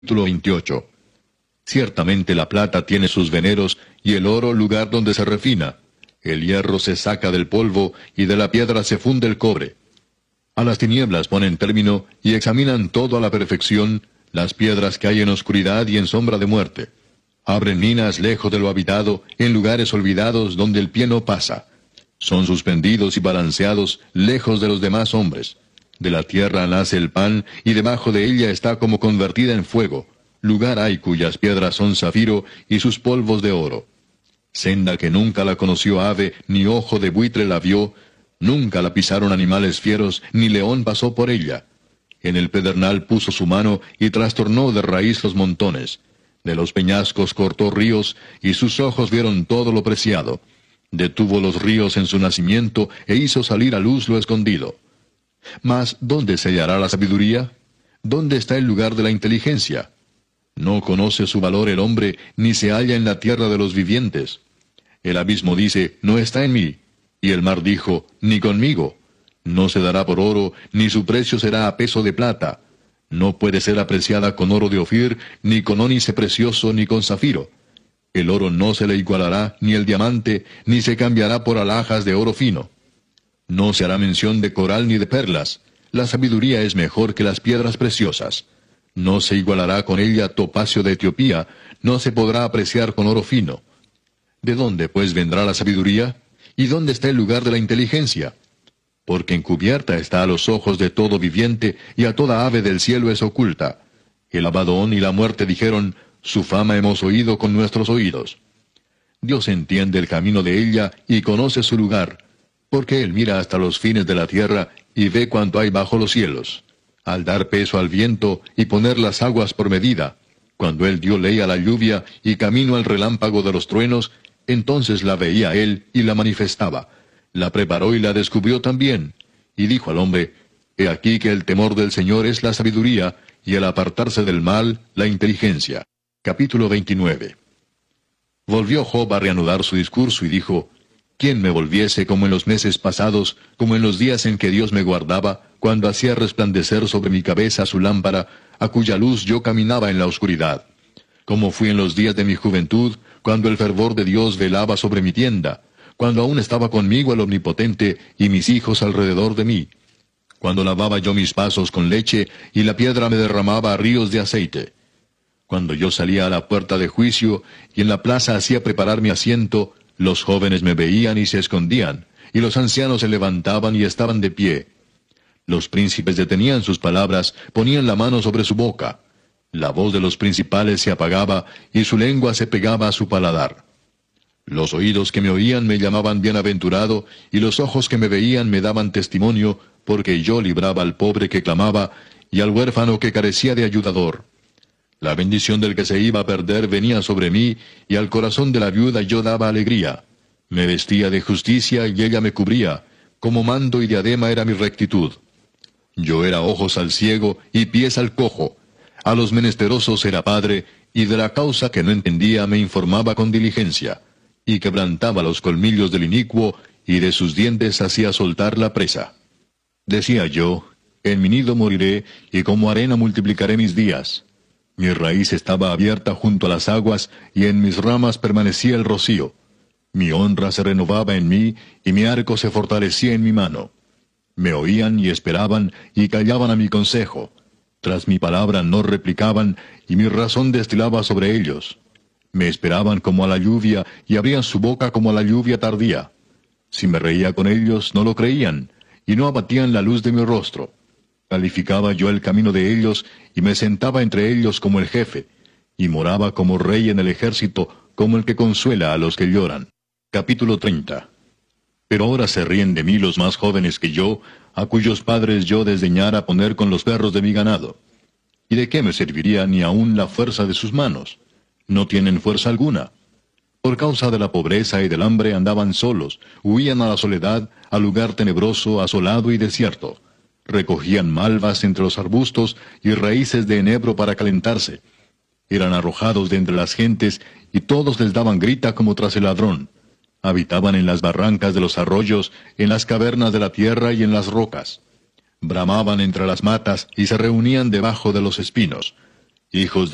Capítulo 28. Ciertamente la plata tiene sus veneros, y el oro lugar donde se refina. El hierro se saca del polvo, y de la piedra se funde el cobre. A las tinieblas ponen término, y examinan todo a la perfección, las piedras que hay en oscuridad y en sombra de muerte. Abren minas lejos de lo habitado, en lugares olvidados donde el pie no pasa. Son suspendidos y balanceados lejos de los demás hombres. De la tierra nace el pan, y debajo de ella está como convertida en fuego. Lugar hay cuyas piedras son zafiro, y sus polvos de oro. Senda que nunca la conoció ave, ni ojo de buitre la vio, nunca la pisaron animales fieros, ni león pasó por ella. En el pedernal puso su mano, y trastornó de raíz los montones. De los peñascos cortó ríos, y sus ojos vieron todo lo preciado. Detuvo los ríos en su nacimiento, e hizo salir a luz lo escondido. Mas, ¿dónde se hallará la sabiduría? ¿Dónde está el lugar de la inteligencia? No conoce su valor el hombre, ni se halla en la tierra de los vivientes. El abismo dice, no está en mí. Y el mar dijo, ni conmigo. No se dará por oro, ni su precio será a peso de plata. No puede ser apreciada con oro de Ofir, ni con ónice precioso, ni con zafiro. El oro no se le igualará, ni el diamante, ni se cambiará por alhajas de oro fino. No se hará mención de coral ni de perlas. La sabiduría es mejor que las piedras preciosas. No se igualará con ella topacio de Etiopía, no se podrá apreciar con oro fino. ¿De dónde, pues, vendrá la sabiduría? ¿Y dónde está el lugar de la inteligencia? Porque encubierta está a los ojos de todo viviente, y a toda ave del cielo es oculta. El Abadón y la muerte dijeron, su fama hemos oído con nuestros oídos. Dios entiende el camino de ella, y conoce su lugar, porque Él mira hasta los fines de la tierra, y ve cuanto hay bajo los cielos. Al dar peso al viento, y poner las aguas por medida, cuando Él dio ley a la lluvia, y camino al relámpago de los truenos, entonces la veía Él, y la manifestaba. La preparó y la descubrió también. Y dijo al hombre, he aquí que el temor del Señor es la sabiduría, y el apartarse del mal, la inteligencia. Capítulo 29. Volvió Job a reanudar su discurso, y dijo, ¿quién me volviese como en los meses pasados, como en los días en que Dios me guardaba, cuando hacía resplandecer sobre mi cabeza su lámpara, a cuya luz yo caminaba en la oscuridad? Como fui en los días de mi juventud, cuando el fervor de Dios velaba sobre mi tienda, cuando aún estaba conmigo el Omnipotente, y mis hijos alrededor de mí, cuando lavaba yo mis pasos con leche, y la piedra me derramaba ríos de aceite, cuando yo salía a la puerta de juicio, y en la plaza hacía preparar mi asiento, los jóvenes me veían y se escondían, y los ancianos se levantaban y estaban de pie. Los príncipes detenían sus palabras, ponían la mano sobre su boca. La voz de los principales se apagaba, y su lengua se pegaba a su paladar. Los oídos que me oían me llamaban bienaventurado, y los ojos que me veían me daban testimonio, porque yo libraba al pobre que clamaba, y al huérfano que carecía de ayudador. La bendición del que se iba a perder venía sobre mí, y al corazón de la viuda yo daba alegría. Me vestía de justicia, y ella me cubría. Como mando y diadema era mi rectitud. Yo era ojos al ciego, y pies al cojo. A los menesterosos era padre, y de la causa que no entendía me informaba con diligencia. Y quebrantaba los colmillos del inicuo, y de sus dientes hacía soltar la presa. Decía yo, en mi nido moriré, y como arena multiplicaré mis días. Mi raíz estaba abierta junto a las aguas, y en mis ramas permanecía el rocío. Mi honra se renovaba en mí, y mi arco se fortalecía en mi mano. Me oían y esperaban, y callaban a mi consejo. Tras mi palabra no replicaban, y mi razón destilaba sobre ellos. Me esperaban como a la lluvia, y abrían su boca como a la lluvia tardía. Si me reía con ellos, no lo creían, y no abatían la luz de mi rostro. Calificaba yo el camino de ellos, y me sentaba entre ellos como el jefe, y moraba como rey en el ejército, como el que consuela a los que lloran. Capítulo 30. Pero ahora se ríen de mí los más jóvenes que yo, a cuyos padres yo desdeñara poner con los perros de mi ganado. ¿Y de qué me serviría ni aun la fuerza de sus manos? No tienen fuerza alguna. Por causa de la pobreza y del hambre andaban solos, huían a la soledad, al lugar tenebroso, asolado y desierto. Recogían malvas entre los arbustos y raíces de enebro para calentarse. Eran arrojados de entre las gentes, y todos les daban grita como tras el ladrón. Habitaban en las barrancas de los arroyos, en las cavernas de la tierra y en las rocas. Bramaban entre las matas y se reunían debajo de los espinos. Hijos